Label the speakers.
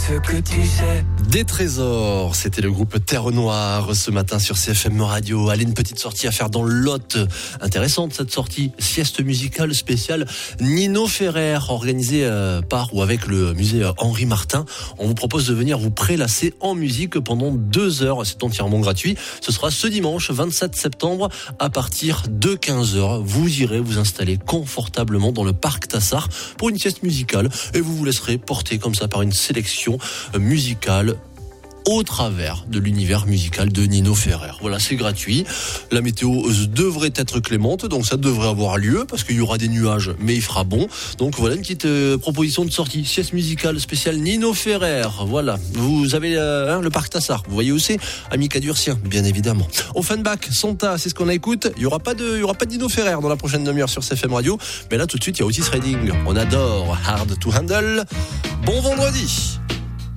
Speaker 1: ce que tu sais.
Speaker 2: Des trésors, c'était le groupe Terre Noire ce matin sur CFM Radio. Allez, une petite sortie à faire dans le Lot. Intéressante cette sortie, sieste musicale spéciale Nino Ferrer, organisée par ou avec le musée Henri Martin. On vous propose de venir vous prélasser en musique pendant 2 heures. C'est entièrement gratuit. Ce sera ce dimanche 27 septembre à partir de 15h. Vous irez vous installer confortablement dans le parc Tassard pour une sieste musicale et vous vous laisserez porter comme ça par une sélection musicale au travers de l'univers musical de Nino Ferrer. Voilà, c'est gratuit. La météo devrait être clémente, donc ça devrait avoir lieu parce qu'il y aura des nuages, mais il fera bon. Donc voilà une petite proposition de sortie. Sieste musicale spéciale Nino Ferrer. Voilà. Vous avez le parc Tassard. Vous voyez où c'est? Ami Cadurcien, bien évidemment. Offenbach, Santa, c'est ce qu'on écoute. Il y aura pas de Nino Ferrer dans la prochaine demi-heure sur CFM Radio. Mais là, tout de suite, il y a Otis Redding. On adore Hard to Handle. Bon vendredi.